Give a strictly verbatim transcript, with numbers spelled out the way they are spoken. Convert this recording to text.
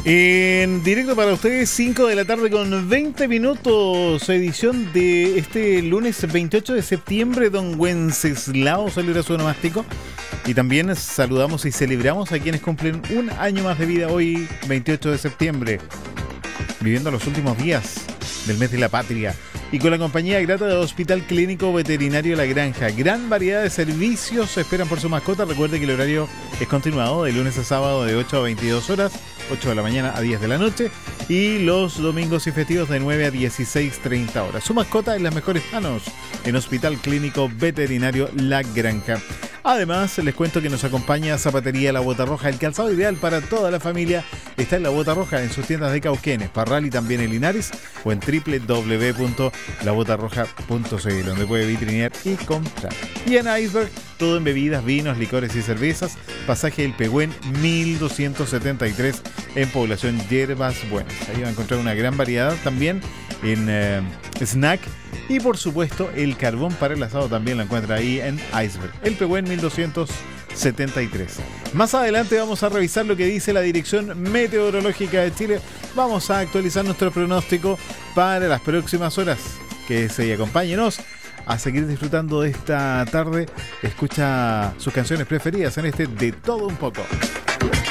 En directo para ustedes, cinco de la tarde con veinte minutos, edición de este lunes veintiocho de septiembre. Don Wenceslao celebra su onomástico. Y también saludamos y celebramos a quienes cumplen un año más de vida hoy, veintiocho de septiembre, viviendo los últimos días del mes de la patria. Y con la compañía grata del Hospital Clínico Veterinario La Granja. Gran variedad de servicios se esperan por su mascota. Recuerde que el horario es continuado de lunes a sábado de ocho a veintidós horas, ocho de la mañana a diez de la noche, y los domingos y festivos de nueve a dieciséis treinta horas. Su mascota en las mejores manos en Hospital Clínico Veterinario La Granja. Además, les cuento que nos acompaña Zapatería La Bota Roja. El calzado ideal para toda la familia está en La Bota Roja, en sus tiendas de Cauquenes, Parral y también en Linares, o en doble u doble u doble u punto la bota roja punto c l, donde puede vitrinear y comprar. Y en Iceberg, todo en bebidas, vinos, licores y cervezas. Pasaje El Pehuen mil doscientos setenta y tres en población Yerbas Buenas. Ahí va a encontrar una gran variedad también en eh, snack. Y por supuesto, el carbón para el asado también lo encuentra ahí en Iceberg. El Pehuen mil doscientos setenta y tres. Más adelante vamos a revisar lo que dice la Dirección Meteorológica de Chile. Vamos a actualizar nuestro pronóstico para las próximas horas. Quédese y acompáñenos a seguir disfrutando de esta tarde. Escucha sus canciones preferidas en este De Todo Un Poco.